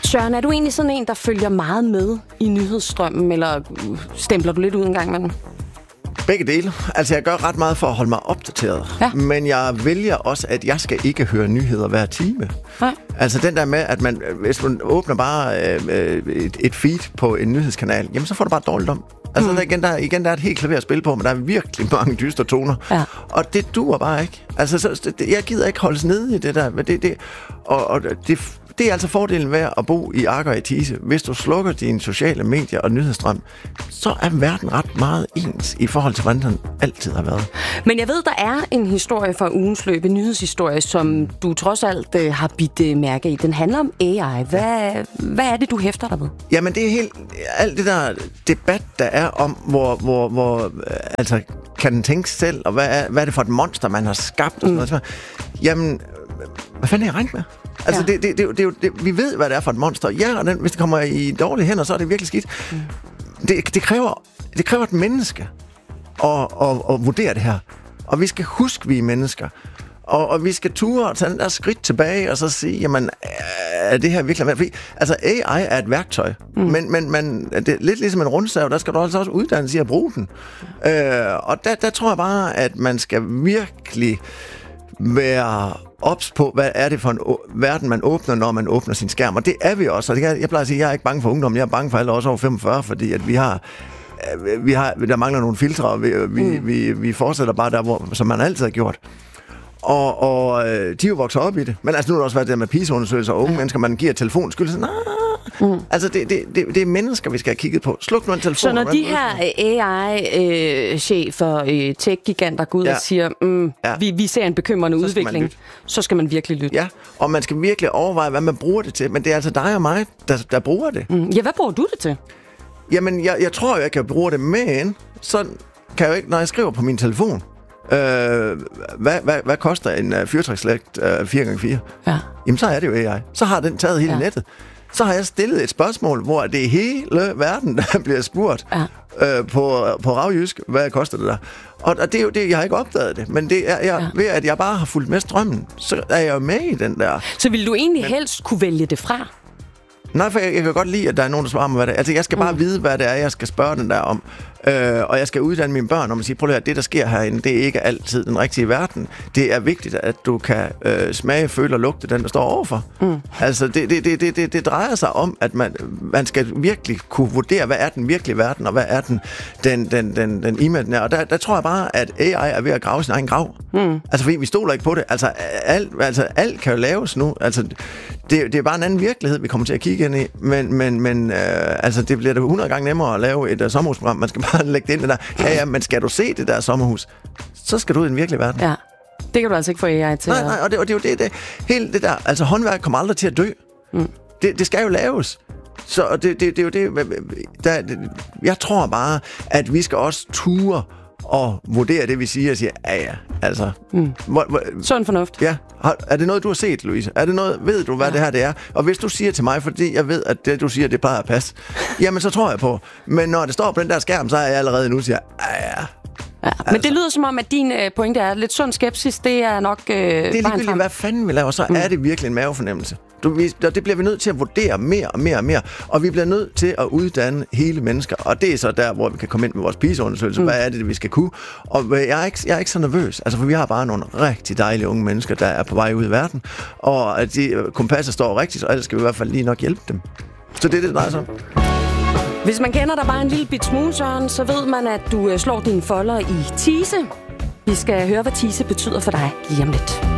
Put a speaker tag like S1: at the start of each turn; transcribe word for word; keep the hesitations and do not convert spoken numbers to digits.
S1: Søren, er du egentlig sådan en, der følger meget med i nyhedsstrømmen, eller stempler du lidt ud en gang med den?
S2: Begge dele. Altså, jeg gør ret meget for at holde mig opdateret. Ja. Men jeg vælger også, at jeg skal ikke høre nyheder hver time. Ja. Altså, den der med, at man, hvis man åbner bare øh, et, et feed på en nyhedskanal, jamen, så får du bare dårligt om. Altså, mm. der, igen, der, igen, der er et helt klaver at spille på, men der er virkelig mange dystre toner. Ja. Og det duer bare ikke. Altså, så, det, jeg gider ikke holdes nede i det der. Men det, det, og, og det... Det er altså fordelen ved at bo i Agger i Thise. Hvis du slukker dine sociale medier og nyhedsstrøm, så er verden ret meget ens i forhold til, hvordan den altid har været.
S1: Men jeg ved, der er en historie fra ugens løb, en nyhedshistorie, som du trods alt øh, har bidt øh, mærke i. Den handler om A I. Hvad, hvad er det, du hæfter dig ved?
S2: Jamen, det er helt... Alt det der debat, der er om, hvor... hvor, hvor øh, altså, kan den tænke selv, og hvad er, hvad er det for et monster, man har skabt? Og sådan mm. noget. Jamen, hvad fanden er jeg regnet med? Altså, ja. det, det, det, det, det, vi ved, hvad det er for et monster. Ja, og den, hvis det kommer i dårlige hænder, så er det virkelig skidt. Mm. Det, det, kræver, det kræver et menneske at, at, at vurdere det her. Og vi skal huske, vi er mennesker. Og, og vi skal ture og tage den der skridt tilbage, og så sige, jamen, er det her virkelig... Fordi, altså, A I er et værktøj, mm. men, men man, det er lidt ligesom en rundsav, der skal du altså også uddanne sig at bruge den. Øh, og der, der tror jeg bare, at man skal virkelig være ops på, hvad er det for en å- verden, man åbner, når man åbner sin skærm. Og det er vi også. Og det kan, jeg plejer at sige, at jeg er ikke bange for ungdom, jeg er bange for alle også over femogfyrre, fordi at vi har... Vi har der mangler nogle filtre, og vi, vi, mm. vi, vi fortsætter bare der, hvor, som man altid har gjort. Og, og de er jo vokset op i det. Men altså, nu har det også været det med PISA-undersøgelser og unge ja. mennesker, man giver telefon skyld. Sådan, mm. Altså, det, det, det, det er mennesker, vi skal have kigget på. Sluk nu en telefon.
S1: Så når de her A I-chefer, øh, tech-giganter går ud ja. og siger, mm, ja. vi, vi ser en bekymrende så udvikling, så skal man virkelig lytte.
S2: Ja, og man skal virkelig overveje, hvad man bruger det til. Men det er altså dig og mig, der, der bruger det.
S1: Mm. Ja, hvad bruger du det til?
S2: Jamen, jeg, jeg tror jo, jeg kan bruge det, men så kan jeg jo ikke, når jeg skriver på min telefon, øh, hvad, hvad, hvad koster en uh, fyrtrækslægt uh, fire gange fire? Ja. Jamen, så er det jo A I. Så har den taget hele ja. nettet. Så har jeg stillet et spørgsmål, hvor det er hele verden, der bliver spurgt ja. øh, på, på ravjysk, hvad koster det der? Og, og det er jo det, jeg har ikke opdaget det, men det er, jeg, ja. ved at jeg bare har fulgt med strømmen, så er jeg jo med i den der.
S1: Så vil du egentlig
S2: men,
S1: helst kunne vælge det fra?
S2: Nej, for jeg, jeg kan godt lide, at der er nogen, der svarer mig, hvad det er. Altså, jeg skal bare mm. vide, hvad det er, jeg skal spørge den der om. Øh, og jeg skal uddanne mine børn om at sige, prøv at høre, det, der sker herinde, det er ikke altid den rigtige verden. Det er vigtigt, at du kan øh, smage, føle og lugte den, der står overfor. Mm. Altså, det, det, det, det, det drejer sig om, at man, man skal virkelig kunne vurdere, hvad er den virkelige verden, og hvad er den, den, den, den, den imaginære. Og der, der tror jeg bare, at A I er ved at grave sin egen grav. Mm. Altså, fordi vi stoler ikke på det. Altså, alt, altså, alt kan jo laves nu. Altså, det, det er bare en anden virkelighed, vi kommer til at kigge ind i. Men, men, men øh, altså, det bliver da hundrede gange nemmere at lave et uh, sommerhusprogram. Man skal bare lægge det ind der. Ja, ja, men skal du se det der sommerhus, så skal du ud i den virkelige verden.
S1: Ja, det kan du altså ikke få A I til.
S2: Nej, nej, og det, og det er jo det, det. Hele det der, altså håndværk kommer aldrig til at dø. Mm. Det, det skal jo laves. Så det, det, det er jo det, der, det, jeg tror bare, at vi skal også ture og vurdere det, vi siger, og siger, ja, ja, altså. Mm. Hvor, hvor,
S1: Sund fornuft.
S2: Ja. Har, er det noget, du har set, Louise? Er det noget, ved du, hvad ja. det her det er? Og hvis du siger til mig, fordi jeg ved, at det, du siger, det plejer at passe, jamen, så tror jeg på. Men når det står på den der skærm, så er jeg allerede nu siger, ja, ja.
S1: Ja, altså. Men det lyder som om, at din øh, pointe er lidt sund skepsis, det er nok øh,
S2: det er ligegyldigt, hvad fanden vi laver, så mm. er det virkelig en mavefornemmelse. Du, vi, det bliver vi nødt til at vurdere mere og mere og mere, og vi bliver nødt til at uddanne hele mennesker, og det er så der, hvor vi kan komme ind med vores PISA-undersøgelse. Mm. Hvad er det, vi skal kunne? Og jeg er, ikke, jeg er ikke så nervøs, altså, for vi har bare nogle rigtig dejlige unge mennesker, der er på vej ud i verden, og at de kompasser står rigtigt, så ellers skal vi i hvert fald lige nok hjælpe dem. Så det er det, der er så.
S1: Hvis man kender dig bare en lille bit smule, Søren, så ved man, at du slår dine folder i Thise. Vi skal høre, hvad Thise betyder for dig lige om lidt.